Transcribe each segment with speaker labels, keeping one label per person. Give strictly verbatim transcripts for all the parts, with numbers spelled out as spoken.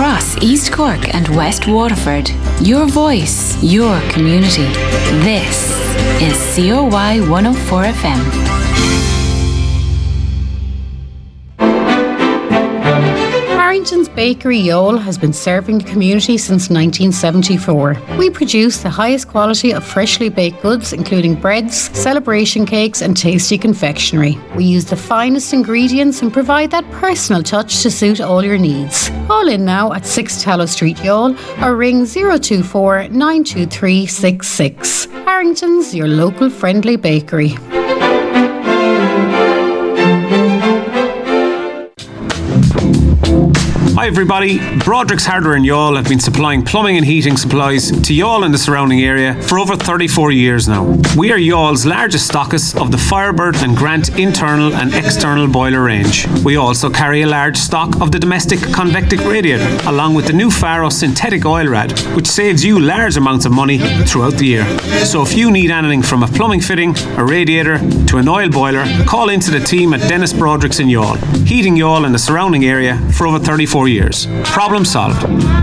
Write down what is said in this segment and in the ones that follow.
Speaker 1: across East Cork and West Waterford. Your voice, your community. This is C O Y one oh four F M.
Speaker 2: Harrington's Bakery Youghal has been serving the community since nineteen seventy-four. We produce the highest quality of freshly baked goods, including breads, celebration cakes and tasty confectionery. We use the finest ingredients and provide that personal touch to suit all your needs. Call in now at six Tallow Street, Youghal, or ring zero two four, nine two three, six six. Harrington's, your local friendly bakery.
Speaker 3: Hi everybody, Broderick's Hardware in Youghal have been supplying plumbing and heating supplies to Youghal and the surrounding area for over thirty-four years now. We are Youghall's largest stockists of the Firebird and Grant internal and external boiler range. We also carry a large stock of the domestic convectic radiator, along with the new Faro synthetic oil rad, which saves you large amounts of money throughout the year. So if you need anything from a plumbing fitting, a radiator to an oil boiler, call into the team at Dennis Broderick's in Youghal, heating Youghal and the surrounding area for over thirty-four years. Problem solved.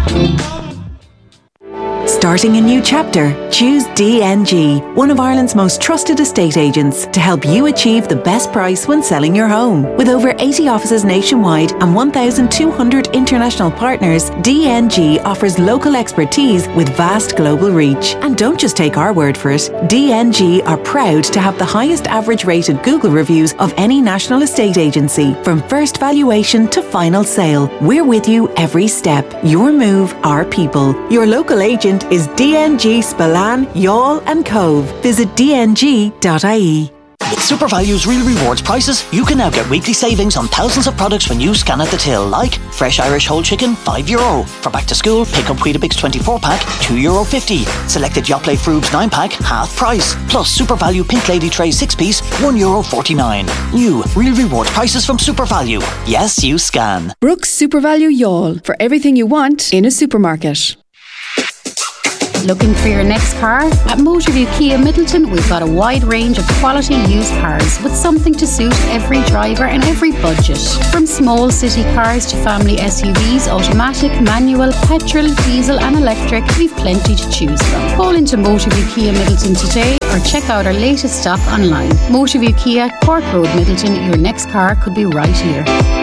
Speaker 4: Starting a new chapter? Choose D N G, one of Ireland's most trusted estate agents, to help you achieve the best price when selling your home. With over eighty offices nationwide and one thousand two hundred international partners, D N G offers local expertise with vast global reach. And don't just take our word for it. D N G are proud to have the highest average rated Google reviews of any national estate agency. From first valuation to final sale, we're with you every step. Your move, our people. Your local agent is D N G Spillane, Youghal and Cove. Visit d n g dot i e.
Speaker 5: With SuperValue's Real Rewards prices, you can now get weekly savings on thousands of products when you scan at the till, like fresh Irish whole chicken, five euro. For back to school, pick up Weetabix twenty-four pack, two euro fifty. Selected Yoplait Frubes nine pack, half price. Plus SuperValue Pink Lady Tray six piece, one euro forty-nine. New Real Rewards prices from SuperValue. Yes, you scan.
Speaker 6: Brooks SuperValue Youghal, for everything you want in a supermarket.
Speaker 2: Looking for your next car? At Motorview Kia Middleton, we've got a wide range of quality used cars with something to suit every driver and every budget. From small city cars to family S U Vs, automatic, manual, petrol, diesel and electric, we've plenty to choose from. Call into Motorview Kia Middleton today or check out our latest stock online. Motorview Kia, Cork Road, Middleton. Your next car could be right here.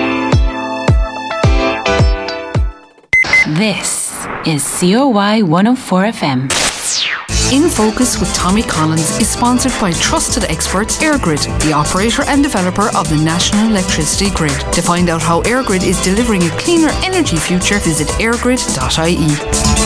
Speaker 1: This is C O Y one oh four F M.
Speaker 7: In Focus with Tommy Collins is sponsored by trusted experts EirGrid, the operator and developer of the National Electricity Grid. To find out how EirGrid is delivering a cleaner energy future, visit air grid dot i e.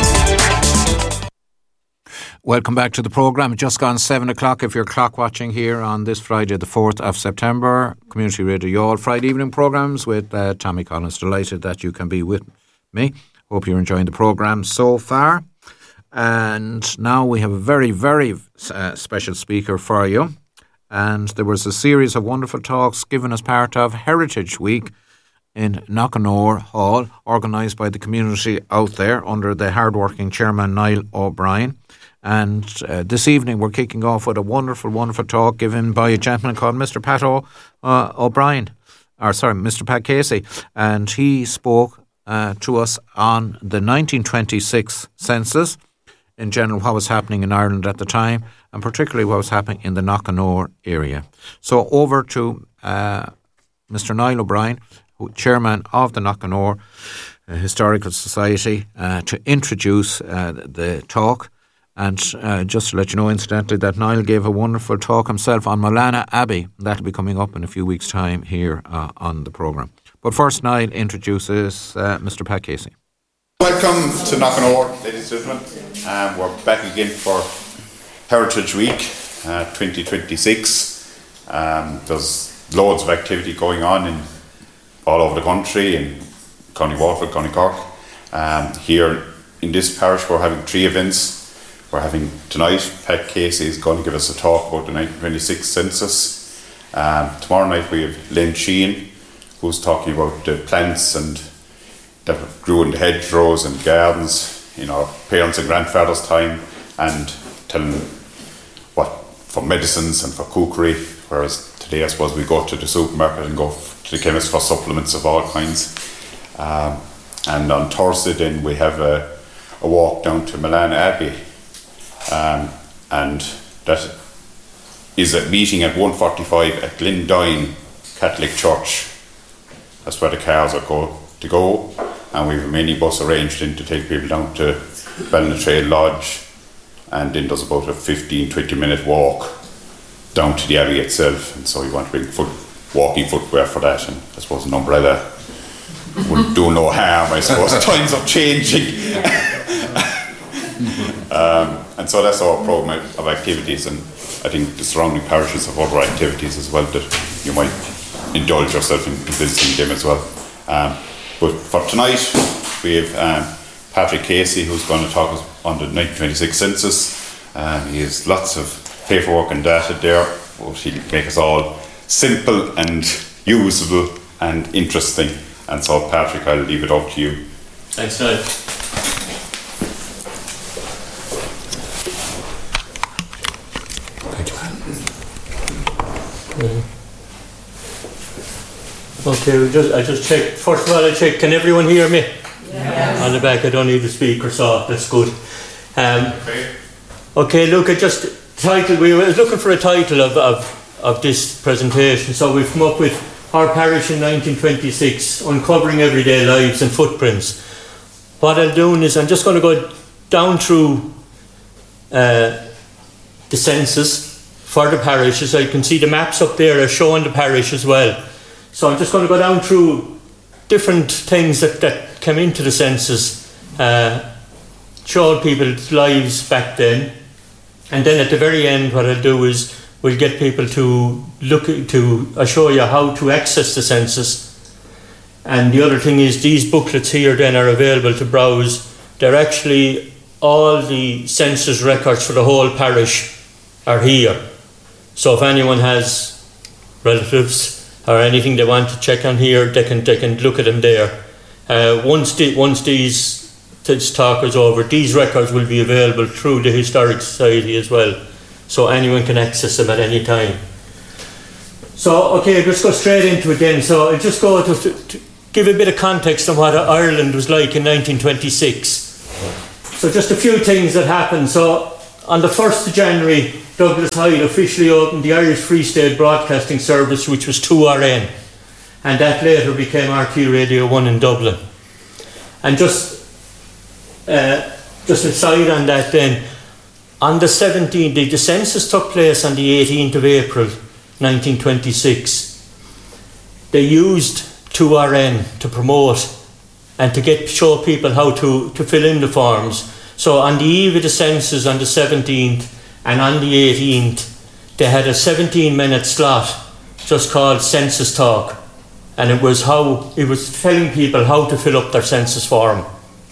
Speaker 8: Welcome back to the programme. Just gone seven o'clock if you're clock watching here on this Friday the fourth of September. Community Radio Youghal Friday evening programmes with uh, Tommy Collins. Delighted that you can be with me. Hope you're enjoying the programme so far. And now we have a very, very uh, special speaker for you. And there was a series of wonderful talks given as part of Heritage Week in Knockanore Hall, organised by the community out there under the hard-working chairman Niall O'Brien. And uh, this evening we're kicking off with a wonderful, wonderful talk given by a gentleman called Mister Pat o, uh, O'Brien, or sorry, Mister Pat Casey. And he spoke Uh, to us on the nineteen twenty-six census, in general what was happening in Ireland at the time, and particularly what was happening in the Knockanore area. So over to uh, Mister Niall O'Brien, who, chairman of the Knockanore uh, Historical Society, uh, to introduce uh, the talk. And uh, just to let you know, incidentally, that Niall gave a wonderful talk himself on Mullana Abbey. That'll be coming up in a few weeks' time here uh, on the programme. But first, Niall introduces uh, Mister Pat Casey.
Speaker 9: Welcome to Knockanore, ladies and gentlemen. Um, we're back again for Heritage Week uh, twenty twenty-six. Um, there's loads of activity going on in all over the country, in County Waterford, County Cork. Um, here in this parish, we're having three events. We're having tonight, Pat Casey is going to give us a talk about the nineteen twenty-six census. Um, tomorrow night we have Len Sheehan, who's talking about the plants and that grew in the hedgerows and gardens in our parents' and grandfathers' time, and telling what for medicines and for cookery, whereas today I suppose we go to the supermarket and go to the chemist for supplements of all kinds. Um, and on Thursday then we have a, a walk down to Milan Abbey, um, and that is a meeting at one forty-five at Glendoyne Catholic Church. That's where the cars are go, to go, and we have a minibus arranged in to take people down to Ballintrail Lodge, and then there's about a fifteen to twenty minute walk down to the Abbey itself, and so you want to bring foot, walking footwear for that, and I suppose an umbrella would do no harm, I suppose. Times are changing. um, and so that's our programme of activities, and I think the surrounding parishes have other activities as well that you might indulge yourself in visiting them as well. Um, but for tonight we have um, Patrick Casey, who's going to talk on the nineteen twenty-six census. Um, he has lots of paperwork and data there, but he'll make us all simple and usable and interesting. And so Patrick, I'll leave it up to you.
Speaker 10: Thanks, Niall. Okay, we just, I just checked. First of all, I checked. Can everyone hear me? Yes. On the back, I don't need the speaker, so that's good. Um, okay. okay, look, I just title. We were looking for a title of, of of this presentation, so we've come up with Our Parish in nineteen twenty-six: Uncovering Everyday Lives and Footprints. What I'm doing is I'm just going to go down through uh, the census for the parishes. So you can see the maps up there are showing the parish as well. So I'm just going to go down through different things that, that came into the census, uh, showed people's lives back then, and then at the very end what I'll do is we'll get people to look at, to uh, show you how to access the census. And the other thing is these booklets here then are available to browse. They're actually all the census records for the whole parish are here. So if anyone has relatives or anything they want to check on here, they can they can look at them there. Uh, once the, once these this talk is over, these records will be available through the Historic Society as well, so anyone can access them at any time. So okay, let's go straight into it then. So I'll just go to, to, to give a bit of context on what Ireland was like in nineteen twenty-six. So just a few things that happened. So on the first of January, Douglas Hyde officially opened the Irish Free State Broadcasting Service, which was two R N, and that later became R T Radio one in Dublin. And just uh, just a side on that then, on the seventeenth, the, the census took place on the eighteenth of April nineteen twenty-six. They used two R N to promote and to get show people how to, to fill in the forms. So on the eve of the census on the seventeenth, and on the eighteenth, they had a seventeen minute slot just called Census Talk, and it was how it was telling people how to fill up their census form.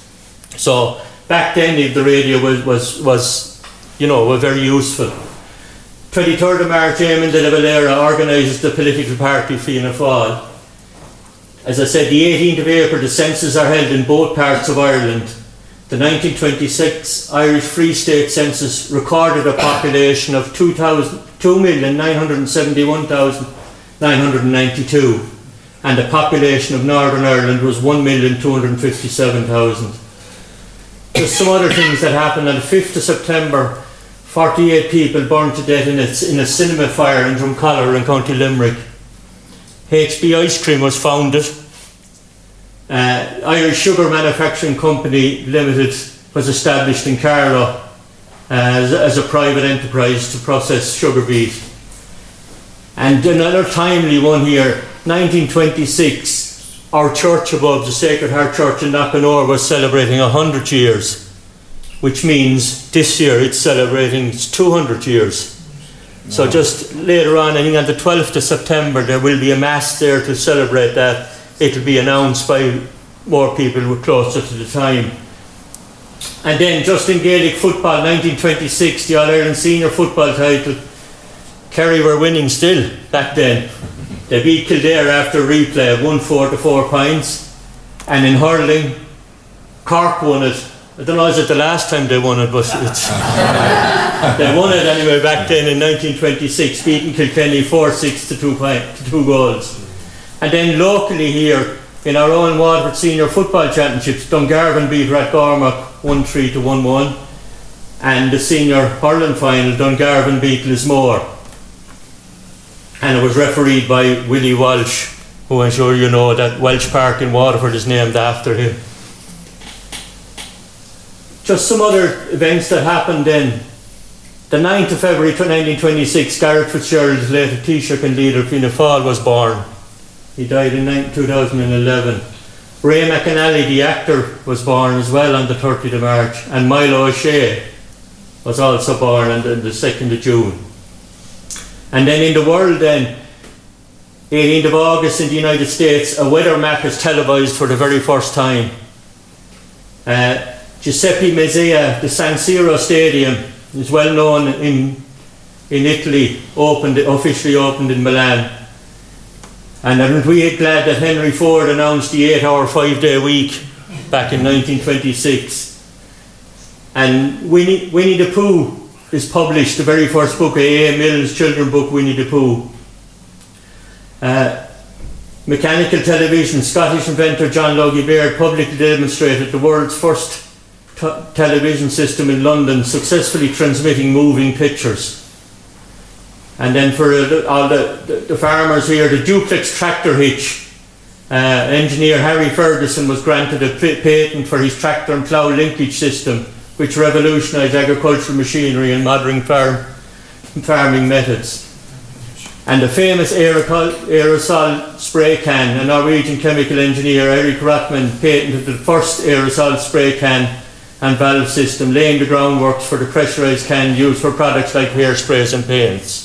Speaker 10: So back then the radio was was, was you know, was very useful. twenty-third of March, Eamon de la Valera organises the political party Fianna Fáil. As I said, the eighteenth of April, the census are held in both parts of Ireland. The nineteen twenty-six Irish Free State census recorded a population of two million nine hundred seventy-one thousand nine hundred ninety-two, and the population of Northern Ireland was one million two hundred fifty-seven thousand. There's some other things that happened. On the fifth of September, forty-eight people burned to death in a, in a cinema fire in Drumcollar in County Limerick. H B Ice Cream was founded. Uh, Irish Sugar Manufacturing Company Limited was established in Carlow uh, as, as a private enterprise to process sugar beet. And another timely one here, nineteen twenty-six, our church above, the Sacred Heart Church in Knockanore, was celebrating one hundred years, which means this year it's celebrating its two hundred years. No. So just later on, I think on the twelfth of September, there will be a mass there to celebrate that. It'll be announced by more people who are closer to the time. And then just in Gaelic football, nineteen twenty-six, the All-Ireland Senior Football title, Kerry were winning still back then. They beat Kildare after replay, one four to four points. And in hurling, Cork won it. I don't know, is it the last time they won it, but it's they won it anyway back then in nineteen twenty-six, beating Kilkenny four six to two, point, to two goals. And then locally here in our own Waterford Senior Football Championships, Dungarvan beat Rathgormack one three to one one, and the Senior Hurling Final, Dungarvan beat Lismore. And it was refereed by Willie Walsh, who I'm sure you know that Welsh Park in Waterford is named after him. Just some other events that happened then. The ninth of February nineteen twenty-six, Garrett Fitzgerald, later Taoiseach and leader of Fianna Fáil, was born. He died in two thousand eleven. Ray McAnally, the actor, was born as well on the thirtieth of March, and Milo O'Shea was also born on the, the second of June. And then in the world then, eighteenth of August in the United States, a weather map is televised for the very first time. Uh, Giuseppe Meazza, the San Siro Stadium, is well known in in Italy, opened officially opened in Milan. And aren't we glad that Henry Ford announced the eight-hour, five-day week back in nineteen twenty-six? And Winnie, Winnie the Pooh is published, the very first book, A A Mills' children's book, Winnie the Pooh. Uh, mechanical television, Scottish inventor John Logie Baird publicly demonstrated the world's first t- television system in London, successfully transmitting moving pictures. And then for uh, all the, the, the farmers here, the duplex tractor hitch, uh, engineer Harry Ferguson was granted a p- patent for his tractor and plough linkage system, which revolutionised agricultural machinery and modern farm, farming methods. And the famous aerosol, aerosol spray can, a Norwegian chemical engineer, Eric Rothman, patented the first aerosol spray can and valve system, laying the groundwork for the pressurised can used for products like hairsprays and paints.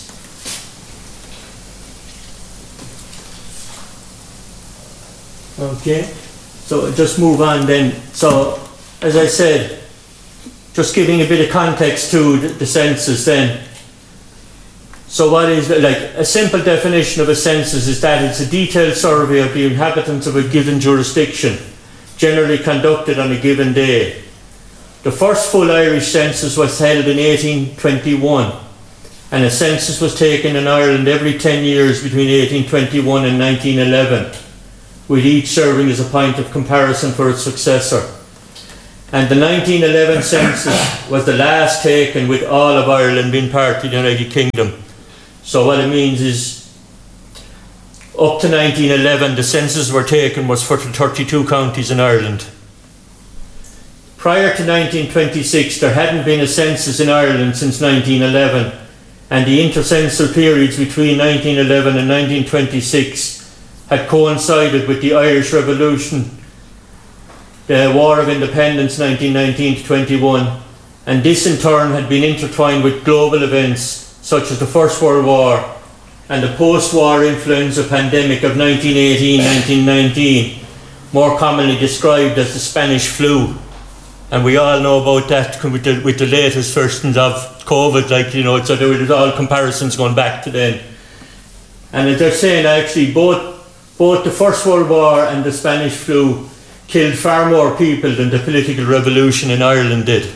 Speaker 10: Okay, so just move on then. So, as I said, just giving a bit of context to the, the census then. So what is, like, a simple definition of a census is that it's a detailed survey of the inhabitants of a given jurisdiction, generally conducted on a given day. The first full Irish census was held in eighteen twenty-one, and a census was taken in Ireland every ten years between eighteen twenty-one and nineteen eleven, with each serving as a point of comparison for its successor. And the nineteen eleven census was the last taken with all of Ireland being part of the United Kingdom. So what it means is, up to nineteen eleven, the census were taken was for thirty-two counties in Ireland. Prior to nineteen twenty-six, there hadn't been a census in Ireland since nineteen eleven, and the intercensal periods between nineteen eleven and nineteen twenty-six had coincided with the Irish Revolution, the War of Independence nineteen nineteen to twenty-one, and this in turn had been intertwined with global events such as the First World War and the post-war influenza pandemic of nineteen eighteen to nineteen nineteen, more commonly described as the Spanish flu. And we all know about that with the, with the latest versions of COVID, like, you know, so there was all comparisons going back to then. And as they're saying, actually, both, both the First World War and the Spanish flu killed far more people than the political revolution in Ireland did.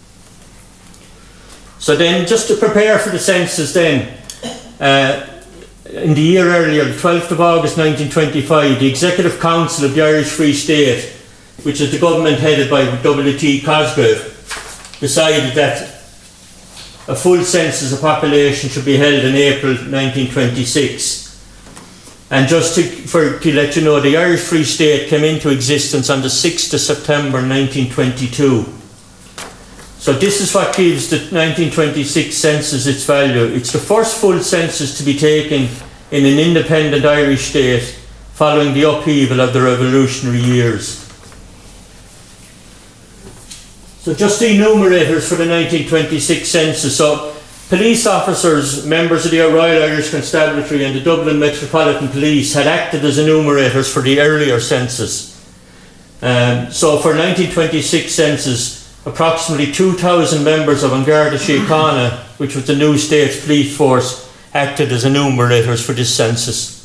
Speaker 10: So then, just to prepare for the census then, uh, in the year earlier, the twelfth of August nineteen twenty-five, the Executive Council of the Irish Free State, which is the government headed by W T Cosgrave, decided that a full census of population should be held in April nineteen twenty-six. And just to, for, to let you know, the Irish Free State came into existence on the sixth of September nineteen twenty-two. So this is what gives the nineteen twenty-six census its value. It's the first full census to be taken in an independent Irish state following the upheaval of the revolutionary years. So just the enumerators for the nineteen twenty-six census. So police officers, members of the Royal Irish Constabulary and the Dublin Metropolitan Police had acted as enumerators for the earlier census. Um, so for nineteen twenty-six census, approximately two thousand members of An Garda Síochána, which was the new state police force, acted as enumerators for this census.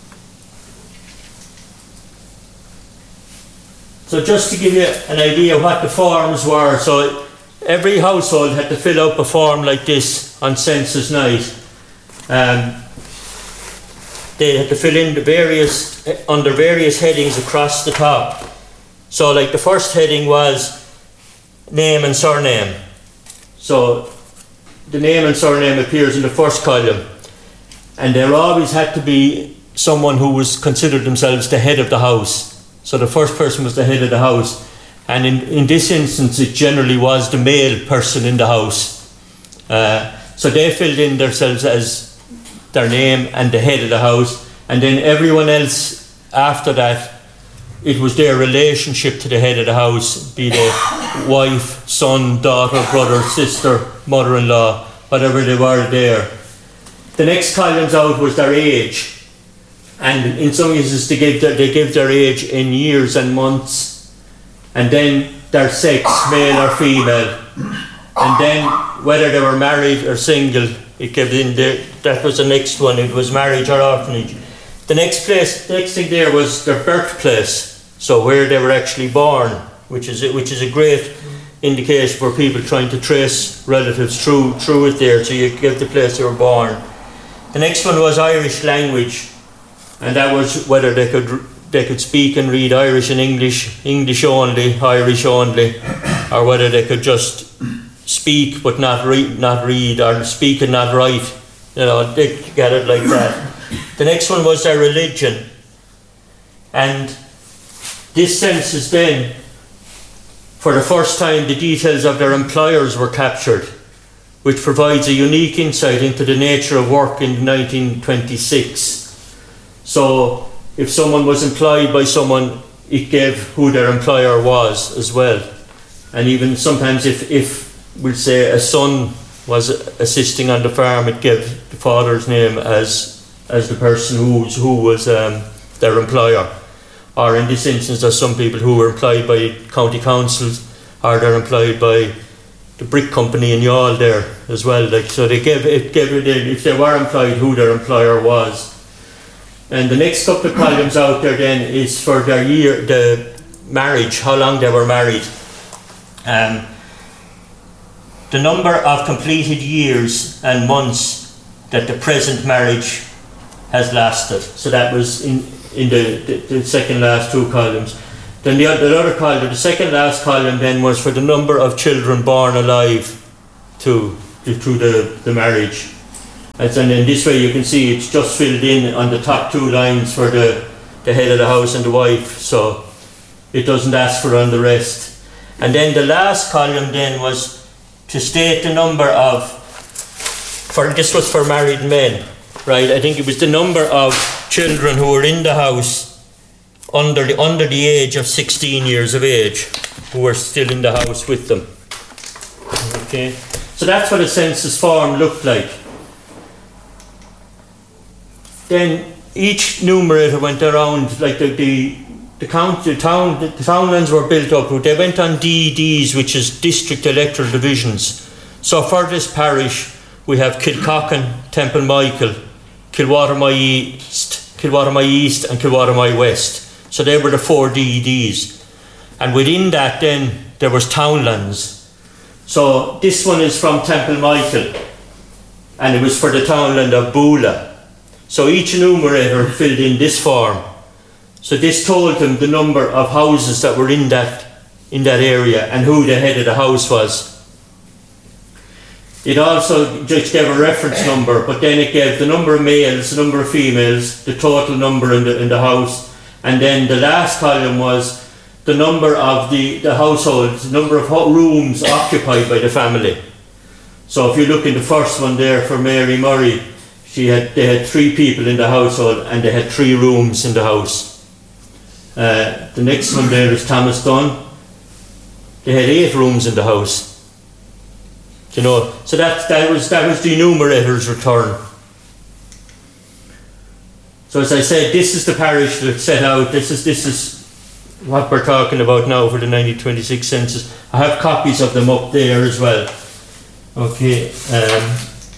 Speaker 10: So just to give you an idea of what the forms were, so every household had to fill out a form like this on census night. Um, they had to fill in the various, under various headings across the top. So like the first heading was name and surname. So the name and surname appears in the first column. And there always had to be someone who was considered themselves the head of the house. So the first person was the head of the house. And in, in this instance, it generally was the male person in the house. Uh, so they filled in themselves as their name and the head of the house. And then everyone else after that, it was their relationship to the head of the house, be they wife, son, daughter, brother, sister, mother-in-law, whatever they were there. The next columns out was their age. And in some cases they give their, they give their age in years and months. And then their sex, male or female. And then whether they were married or single, it gave in there. That was the next one, it was marriage or orphanage. The next place, the next thing there was their birthplace. So where they were actually born, which is a, which is a great indication for people trying to trace relatives through through it there. So you give the place they were born. The next one was Irish language, and that was whether they could they could speak and read Irish and English, English only, Irish only, or whether they could just speak but not read, not read, or speak and not write. You know, they get it like that. The next one was their religion, and this census then, for the first time, the details of their employers were captured, which provides a unique insight into the nature of work in nineteen twenty-six. So, if someone was employed by someone, it gave who their employer was as well. And even sometimes if, if we'll say a son was assisting on the farm, it gave the father's name as, as the person who, who was um, their employer. Or in this instance, there's some people who were employed by county councils, or they're employed by the brick company in Youghal there as well. Like, so they gave it, gave it in, if they were employed, who their employer was. And the next couple of columns out there then is for their year, the marriage, how long they were married. Um, the number of completed years and months that the present marriage has lasted. So that was in in the, the, the second last two columns. Then the, the other column, the second last column then was for the number of children born alive to, to through the, the marriage. And then in this way you can see it's just filled in on the top two lines for the, the head of the house and the wife, so it doesn't ask for on the rest. And then the last column then was to state the number of, for this was for married men, right? I think it was the number of children who were in the house under the under the age of sixteen years of age, who were still in the house with them. Okay, so that's what a census form looked like. Then each numerator went around, like the the the count the town the, the townlands were built up. They went on D Ds, which is district electoral divisions. So for this parish, we have Kilcochan, Temple Michael, Kilwatermy East, Kilwatermy East and Kilwatermy West. So they were the four D Ds. And within that then there was townlands. So this one is from Temple Michael, and it was for the townland of Bula. So each enumerator filled in this form. So this told them the number of houses that were in that in that area and who the head of the house was. It also just gave a reference number, but then it gave the number of males, the number of females, the total number in the in the house, and then the last column was the number of the, the household, the number of ho- rooms occupied by the family. So if you look in the first one there for Mary Murray, she had they had three people in the household and they had three rooms in the house. Uh, the next one there is Thomas Dunn. They had eight rooms in the house. You know, so that that was that was the enumerator's return. So as I said, this is the parish that set out. This is this is what we're talking about now for the nineteen twenty-six census. I have copies of them up there as well. Okay. Um,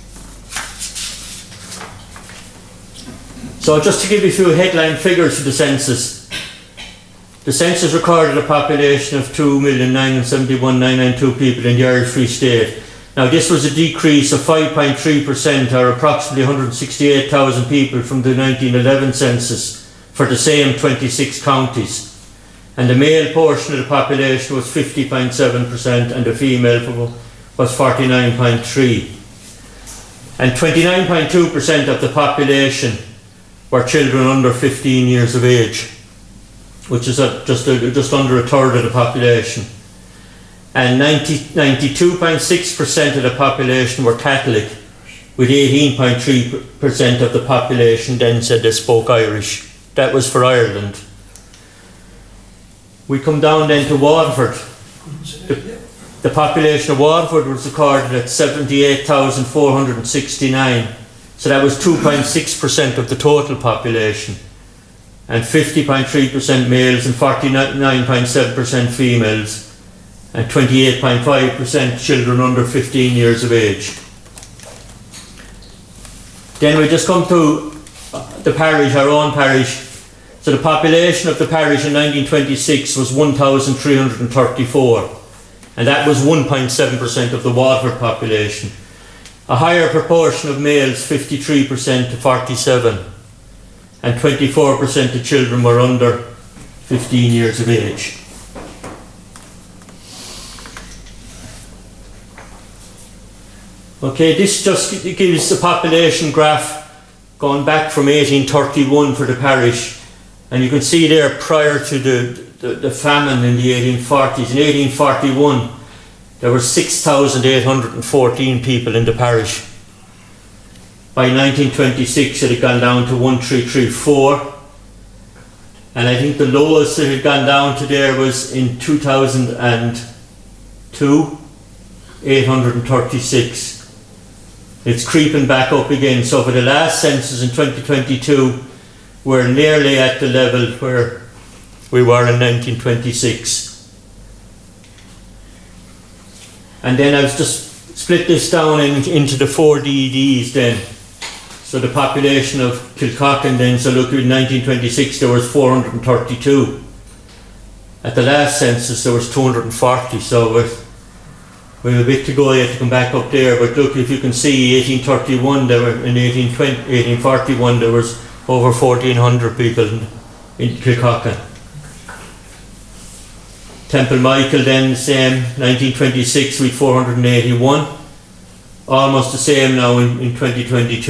Speaker 10: so just to give you a few headline figures for the census. The census recorded a population of two million nine hundred seventy-one thousand nine hundred ninety-two people in the Irish Free State. Now this was a decrease of five point three percent, or approximately one hundred sixty-eight thousand people from the nineteen eleven census for the same twenty-six counties. And the male portion of the population was fifty point seven percent and the female was forty-nine point three percent. And twenty-nine point two percent of the population were children under fifteen years of age, which is a, just, a, just under a third of the population. And ninety-two point six percent of the population were Catholic, with eighteen point three percent of the population then said they spoke Irish. That was for Ireland. We come down then to Waterford. The, the population of Waterford was recorded at seventy-eight thousand four hundred sixty-nine, so that was two point six percent of the total population, and fifty point three percent males and forty-nine point seven percent females, and twenty-eight point five percent children under fifteen years of age. Then we just come to the parish, our own parish. So the population of the parish in nineteen twenty-six was one thousand three hundred thirty-four, and that was one point seven percent of the Waterford population. A higher proportion of males, fifty-three percent to forty-seven, and twenty-four percent of children were under fifteen years of age. Okay, this just gives the population graph going back from eighteen thirty-one for the parish, and you can see there prior to the, the, the famine in the eighteen forties. In eighteen forty-one there were six thousand eight hundred fourteen people in the parish. By nineteen twenty-six it had gone down to one thousand three hundred thirty-four, and I think the lowest it had gone down to there was in two thousand two, eight hundred thirty-six. It's creeping back up again. So for the last census in twenty twenty-two, we're nearly at the level where we were in nineteen twenty-six. And then I've just split this down in, into the four D E Ds then. So the population of Kilcockin then, so look, in nineteen twenty-six there was four hundred thirty-two. At the last census there was two hundred forty, so we're We have a bit to go yet to come back up there, but look, if you can see, eighteen thirty-one, there were, in eighteen twenty, eighteen forty-one, there was over fourteen hundred people in, in Kilcockin. Temple Michael then, the same, nineteen twenty-six, we had four hundred eighty-one. Almost the same now in, in twenty twenty-two.